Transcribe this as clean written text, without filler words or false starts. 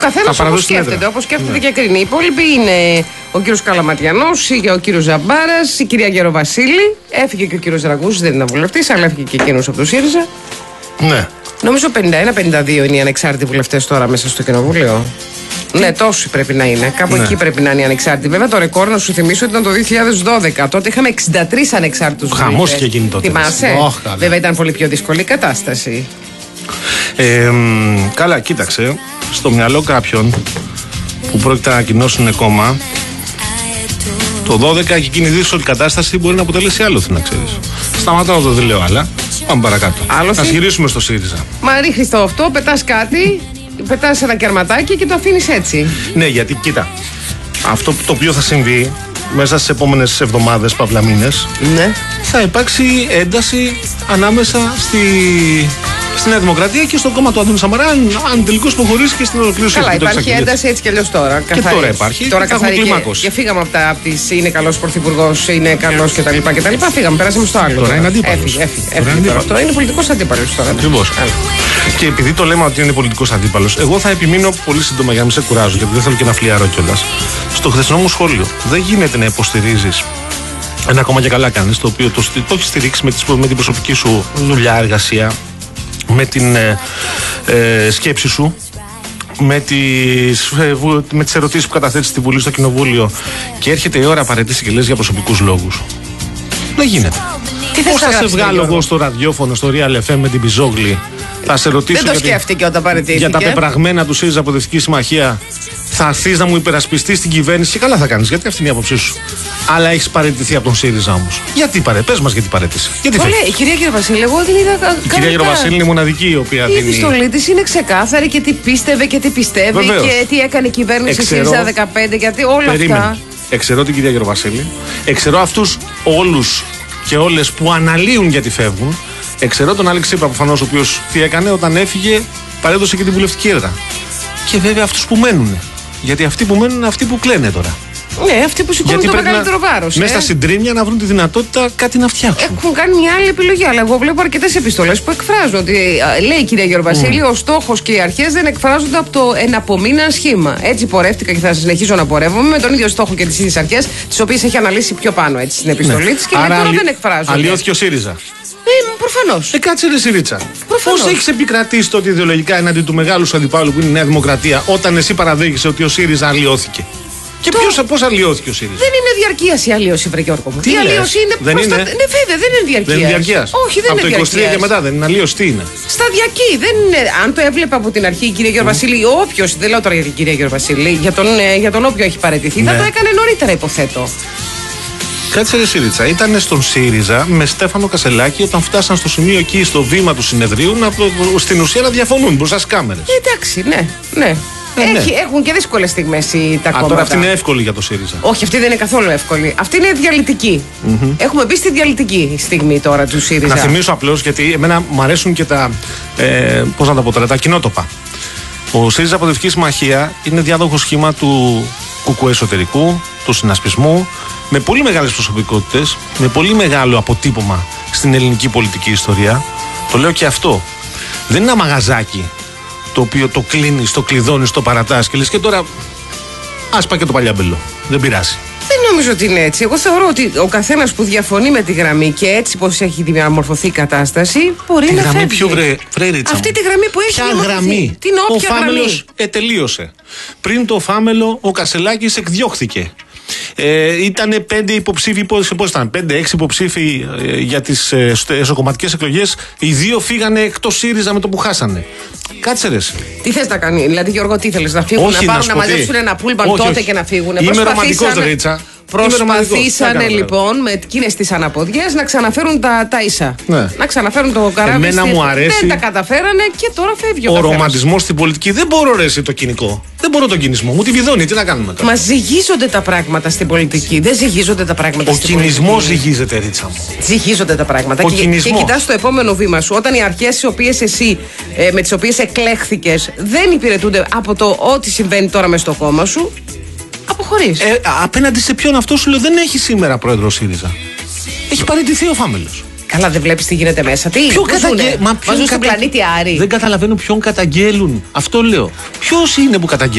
Καθένας όπως σκέφτεται, όπως σκέφτεται και κρίνει. Οι υπόλοιποι είναι ο κύριος Καλαματιανός, ο κύριος Ζαμπάρας, η κυρία Γεροβασίλη. Έφυγε και ο κύριος Ραγκούσης, δεν ήταν βουλευτής, αλλά έφυγε και εκείνος από το ΣΥΡΙΖΑ. Ναι. Νομίζω 51-52 είναι οι ανεξάρτητοι βουλευτές τώρα μέσα στο κοινοβούλιο. Ναι, τόσοι πρέπει να είναι. Κάπου εκεί πρέπει να είναι οι ανεξάρτητοι. Βέβαια, το ρεκόρ να σου θυμίσω ήταν το 2012. Τότε είχαμε 63 ανεξάρτητους βουλευτές. Χαμός και εκείνη τότε. Θυμάσαι. Βέβαια, ήταν πολύ πιο δύσκολη η κατάσταση. Καλά, κοίταξε. Στο μυαλό κάποιον που πρόκειται να ανακοινώσουν κόμμα, το 12 και εκείνη η δύσκολη κατάσταση μπορεί να αποτελέσει άλοθη, να ξέρεις. Σταματάω να το λέω άλλα. Πάμε παρακάτω. Άλοθη. Ας γυρίσουμε στο ΣΥΡΙΖΑ. Μα ρίχνεις το αυτό, πετάς κάτι, πετάς ένα κερματάκι και το αφήνεις έτσι. Ναι, γιατί κοίτα, αυτό το οποίο θα συμβεί μέσα στις επόμενες εβδομάδες, παύλα μήνες, ναι, θα υπάρξει ένταση ανάμεσα στη Νέα Δημοκρατία και στο κόμμα του Αντώνη Σαμαρά, αν τελικώς προχωρήσει και στην ολοκλήρωση. Καλά, υπάρχει ένταση έτσι κι αλλιώς τώρα. Και τώρα υπάρχει. Τώρα και φύγαμε από τα είναι καλός πρωθυπουργός, είναι καλός κτλ. Φύγαμε, περάσαμε στο άλλο. Τώρα είναι αντίπαλος. Τώρα είναι πολιτικός αντίπαλος τώρα. Ακριβώς. Και επειδή το λέμε ότι είναι πολιτικός αντίπαλος, εγώ θα επιμείνω πολύ σύντομα για να μην σε κουράζω, γιατί δεν θέλω και να φλιαρώ κιόλας. Στο χθεσινό μου σχόλιο, δεν γίνεται να υποστηρίζεις ένα κόμμα, και καλά κάνεις, το οποίο το έχει στηρίξει με την προσωπική σου δουλειά, εργασία, με την σκέψη σου, με τις ερωτήσεις που καταθέτεις στη Βουλή, στο Κοινοβούλιο, και έρχεται η ώρα παραιτήσει και λες για προσωπικούς λόγους. Δεν γίνεται. Πώς θα σε βγάλω εγώ στο ραδιόφωνο, στο Real FM με την Πιζόγλη, θα σε ρωτήσω για τα πεπραγμένα του ΣΥΡΙΖΑ Προοδευτική Συμμαχία, θα έρθεις να μου υπερασπιστείς την κυβέρνηση, και καλά θα κάνεις, γιατί αυτή είναι η άποψή σου. Αλλά έχεις παραιτηθεί από τον ΣΥΡΙΖΑ όμως. Γιατί πες μας γιατί παρέτησε. Η κυρία Γεροβασίλη, εγώ δεν είδα. Η κυρία Γεροβασίλη είναι η μοναδική η οποία δίνει. Η επιστολή της είναι ξεκάθαρη και τι πίστευε και τι πιστεύει. Βεβαίως. Και τι έκανε η κυβέρνηση ΣΥΡΙΖΑ 15, γιατί όλα αυτά. Εξαιρώ την κυρία Γεροβασίλη. Εξαιρώ αυτούς όλους και όλες που αναλύουν γιατί φεύγουν. Εξαιρώ τον Άλεξ Τσίπρα προφανώς, ο οποίος τι έκανε όταν έφυγε, παρέδωσε και την βουλευτική έδρα. Και βέβαια αυτούς που μένουν. Γιατί αυτοί που μένουν είναι αυτοί που κλαίνε τώρα. Ναι, αυτοί που σηκώνουν το μεγαλύτερο βάρος. Μέσα στα συντρίμμια να βρουν τη δυνατότητα κάτι να φτιάξουν. Έχουν κάνει μια άλλη επιλογή. Αλλά εγώ βλέπω αρκετές επιστολές που εκφράζουν ότι λέει η κυρία Γεροβασίλη, ο στόχος και οι αρχές δεν εκφράζονται από το εναπομείναν σχήμα. Έτσι πορεύτηκα και θα συνεχίσω να πορεύομαι με τον ίδιο στόχο και τις ίδιες αρχές, τις οποίες έχει αναλύσει πιο πάνω έτσι, στην επιστολή της, και τώρα δεν εκφράζονται. Αλλιώθηκε ο ΣΥΡΙΖΑ. Προφανώς. Κάτσε ρε Σιρίτσα. Πώς έχεις επικρατήσει τότε ιδεολογικά εναντί του μεγάλου σου αντιπάλου που είναι η Νέα Δημοκρατία, όταν εσύ παραδέχεσαι ότι ο ΣΥΡΙΖΑ αλλοιώθηκε? Και πώς αλλοιώθηκε ο ΣΥΡΙΖΑ? Δεν είναι διαρκείας η αλλίωση, βρε Γιώργο μου. Τι αλλίωση είναι? Δεν είναι. Ναι, βέβαια, δεν είναι διαρκείας. Δεν είναι διαρκείας. Όχι, δεν είναι διαρκείας. Από το 23 και μετά δεν είναι αλλίωση, τι είναι? Σταδιακή. Δεν είναι. Αν το έβλεπε από την αρχή η κυρία Γεροβασίλη, όποιος, δεν λέω τώρα για την κυρία Γεροβασίλη, για τον όποιο έχει παραιτηθεί, θα το έκανε νωρίτερα, υποθέτω. Κάτσε ρε Σιρίτσα, ήταν στον ΣΥΡΙΖΑ με Στέφανο Κασελάκη όταν φτάσαν στο σημείο εκεί, στο βήμα του συνεδρίου, στην ουσία να διαφωνούν μπροστά στις κάμερες. Εντάξει, ναι. Έχουν και δύσκολες στιγμές τα κόμματα. Τώρα αυτή είναι εύκολη για το ΣΥΡΙΖΑ. Όχι, αυτή δεν είναι καθόλου εύκολη. Αυτή είναι διαλυτική. Έχουμε μπει στη διαλυτική στιγμή τώρα του ΣΥΡΙΖΑ. Να θυμίσω απλώς, γιατί εμένα μου αρέσουν και τα. Πώς να το πω τώρα, τα κοινότοπα. Ο ΣΥΡΙΖΑ Προοδευτική Συμμαχία είναι διάδοχο σχήμα του ΚΚΕ εσωτερικού, του συνασπισμού, με πολύ μεγάλες προσωπικότητες, με πολύ μεγάλο αποτύπωμα στην ελληνική πολιτική ιστορία. Το λέω και αυτό. Δεν είναι ένα μαγαζάκι το οποίο το κλείνεις, το κλειδώνεις, το παρατάς και λες και τώρα άσπα και το παλιάμπελο. Δεν πειράζει. Δεν νομίζω ότι είναι έτσι. Εγώ θεωρώ ότι ο καθένας που διαφωνεί με τη γραμμή και έτσι πως έχει διαμορφωθεί η κατάσταση μπορεί να φεύγει. Ποιο Ρίτσα? Αυτή τη γραμμή που έχει διαμορφωθεί. Γραμμή? Την όποια ο Φάμελος γραμμή. Τελείωσε. Πριν το Φάμελο ο Κασελάκης εκδιώχθηκε. Ήταν 5 υποψήφοι, πώς ήταν, 5-6 υποψήφοι για τις εσωκομματικές εκλογές. Οι 2 φύγανε εκτός ΣΥΡΙΖΑ με το που χάσανε. Κάτσε ρε. Τι θες να κάνει, δηλαδή Γιώργο, τι θέλεις να φύγουν, να πάρουν να μαζέψουν ένα πούλμαν τότε και να φύγουν? Είμαι ρομαντικός, Ρίτσα. Προσπαθήσανε λοιπόν με εκείνες τις αναποδιές να ξαναφέρουν τα ίσα. Ναι. Να ξαναφέρουν το καράβι. Εμένα μου αρέσει. Δεν τα καταφέρανε και τώρα φεύγει ο ρομαντισμός στην πολιτική. Δεν μπορώ ρε το κοινικό. Δεν μπορώ τον κινησμό. Μου τη βιδώνει. Τι να κάνουμε τώρα? Μα ζυγίζονται τα πράγματα στην πολιτική. Δεν ζυγίζονται τα πράγματα στην πολιτική. Ο κινησμός ζυγίζεται, Ρίτσα μου. Ζυγίζονται τα πράγματα. Και κοιτάς το επόμενο βήμα σου. Όταν οι αρχές με τις οποίες εκλέχθηκες δεν υπηρετούνται από το ό,τι συμβαίνει τώρα μες στο κόμμα σου, αποχωρείς. Απέναντι σε ποιον αυτό σου λέω? Δεν έχει σήμερα πρόεδρο ΣΥΡΙΖΑ. Έχει παραιτηθεί ο Φάμελος. Καλά, δεν βλέπει τι γίνεται μέσα. Τι Μα ζουν στον πλανήτη Άρη. Δεν καταλαβαίνω ποιον καταγγέλουν. Αυτό λέω. Ποιος είναι που καταγγέλει?